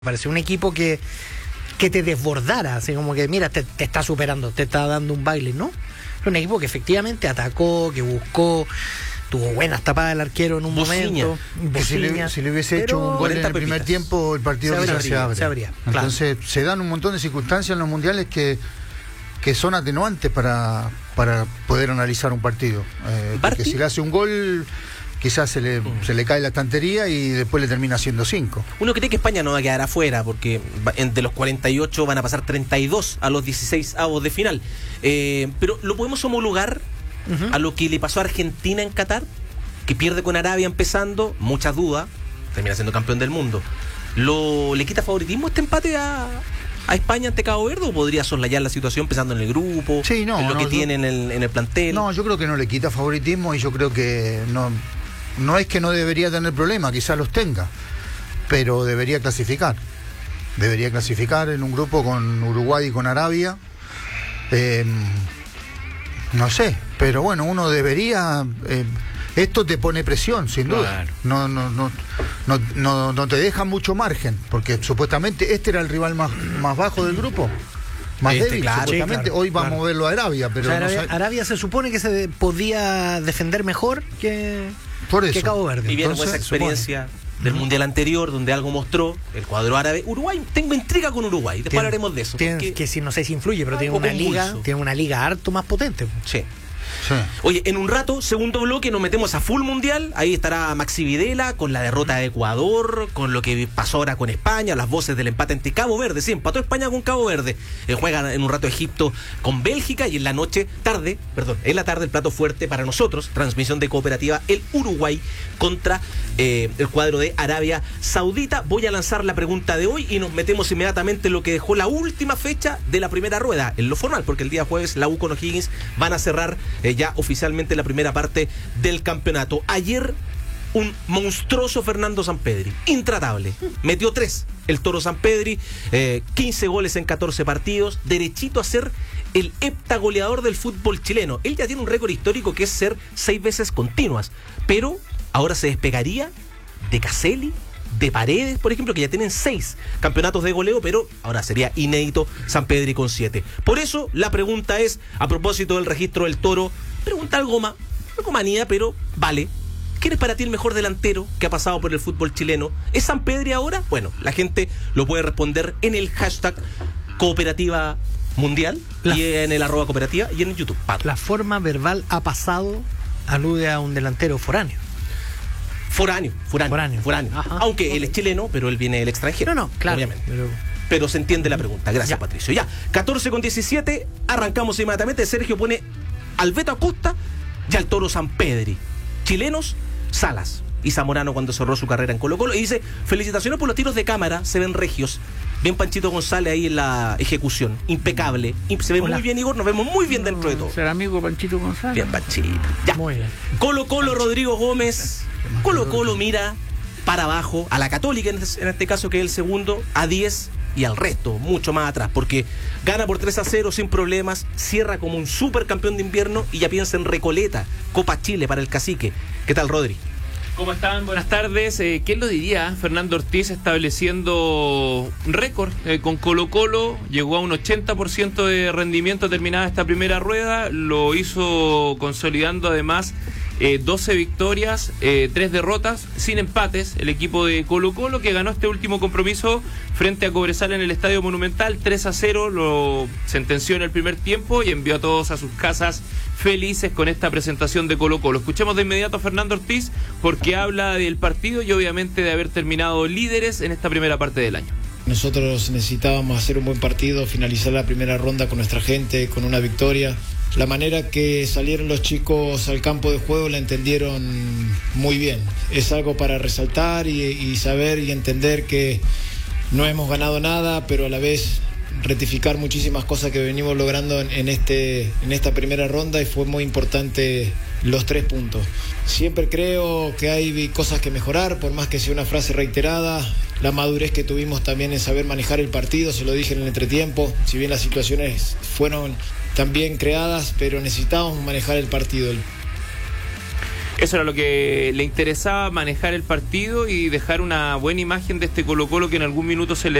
Pareció un equipo que te desbordara, así como que mira, te está superando, te está dando un baile, ¿no? Fue un equipo que efectivamente atacó, que buscó, tuvo buenas tapadas del arquero en un momento. Si le hubiese hecho un gol en el primer tiempo, el partido se abre. Entonces se dan un montón de circunstancias en los mundiales que son atenuantes para poder analizar un partido. Porque si le hace un gol, quizás se le cae la estantería y después le termina haciendo 5. Uno cree que España no va a quedar afuera, porque de los 48 van a pasar 32 a los 16avos de final. Pero ¿lo podemos homologar a lo que le pasó a Argentina en Qatar? Que pierde con Arabia empezando, muchas dudas, termina siendo campeón del mundo. ¿Le quita favoritismo este empate a España ante Cabo Verde, o podría soslayar la situación pensando en el grupo, sí, en lo que tiene en el plantel? No, yo creo que no le quita favoritismo, y yo creo que no es que no debería tener problema, quizás los tenga, pero debería clasificar. Debería clasificar en un grupo con Uruguay y con Arabia. No sé, pero bueno, uno debería... esto te pone presión, sin duda. Claro. No te deja mucho margen, porque supuestamente este era el rival más bajo del grupo. Más débil, claro, supuestamente. Hoy vamos a verlo a Arabia, pero o sea, Arabia se supone que se podía defender mejor que Cabo Verde. Y viene con esa experiencia del mundial anterior, donde algo mostró el cuadro árabe. Uruguay, tengo intriga con Uruguay, después hablaremos de eso. Que si no sé si influye, pero tiene una liga harto más potente. Sí. Oye, en un rato, segundo bloque, nos metemos a full mundial. Ahí estará Maxi Videla con la derrota de Ecuador, con lo que pasó ahora con España, las voces del empate ante Cabo Verde. Sí, empató España con Cabo Verde. Juegan en un rato Egipto con Bélgica, y en la tarde el plato fuerte para nosotros, transmisión de Cooperativa, el Uruguay contra el cuadro de Arabia Saudita. Voy a lanzar la pregunta de hoy y nos metemos inmediatamente en lo que dejó la última fecha de la primera rueda, en lo formal, porque el día jueves la U con O'Higgins van a cerrar ya oficialmente la primera parte del campeonato. Ayer un monstruoso Fernando Sampedri, intratable, metió 3 el Toro Sampedri, 15 goles en 14 partidos, derechito a ser el heptagoleador del fútbol chileno. Él ya tiene un récord histórico que es ser 6 veces continuas, pero ahora se despegaría de Caselli, de Paredes, por ejemplo, que ya tienen 6 campeonatos de goleo, pero ahora sería inédito Sampedri con 7. Por eso la pregunta es, a propósito del registro del Toro, pregunta algo manía, pero vale. ¿Quién es para ti el mejor delantero que ha pasado por el fútbol chileno? ¿Es Sampedri ahora? Bueno, la gente lo puede responder en el hashtag Cooperativa Mundial, y en el @cooperativa, y en el YouTube. La forma verbal "ha pasado" alude a un delantero foráneo. Foráneo. Ajá. Aunque él es chileno, pero él viene del extranjero. No, claro. Obviamente. Pero se entiende la pregunta. Gracias, Patricio. Ya, 14:17, arrancamos inmediatamente. Sergio pone al Beto Acosta y al Toro Sampedri. Chilenos, Salas y Zamorano cuando cerró su carrera en Colo-Colo. Y dice, felicitaciones por los tiros de cámara, se ven regios. Bien Panchito González ahí en la ejecución, impecable. Se ve muy bien, Igor, nos vemos muy bien dentro de todo. ¿Será amigo Panchito González? Bien, Panchito. Ya. Muy bien. Colo-Colo, Rodrigo Gómez. Colo-Colo mira para abajo, a la Católica en este caso, que es el segundo, a 10 y al resto, mucho más atrás, porque gana por 3-0 sin problemas, cierra como un supercampeón de invierno y ya piensa en Recoleta, Copa Chile para el Cacique. ¿Qué tal, Rodri? ¿Cómo están? Buenas tardes. ¿Quién lo diría? Fernando Ortiz estableciendo récord con Colo-Colo, llegó a un 80% de rendimiento terminada esta primera rueda, lo hizo consolidando además 12 victorias, 3 derrotas, sin empates, el equipo de Colo-Colo, que ganó este último compromiso frente a Cobresal en el Estadio Monumental, 3-0, lo sentenció en el primer tiempo y envió a todos a sus casas felices con esta presentación de Colo-Colo. Escuchemos de inmediato a Fernando Ortiz, porque habla del partido y obviamente de haber terminado líderes en esta primera parte del año. Nosotros necesitábamos hacer un buen partido, finalizar la primera ronda con nuestra gente, con una victoria. La manera que salieron los chicos al campo de juego la entendieron muy bien. Es algo para resaltar y saber y entender que no hemos ganado nada, pero a la vez rectificar muchísimas cosas que venimos logrando en esta primera ronda, y fue muy importante los 3 puntos. Siempre creo que hay cosas que mejorar, por más que sea una frase reiterada. La madurez que tuvimos también en saber manejar el partido, se lo dije en el entretiempo, si bien las situaciones fueron también creadas, pero necesitábamos manejar el partido. Eso era lo que le interesaba, manejar el partido y dejar una buena imagen de este Colo-Colo que en algún minuto se le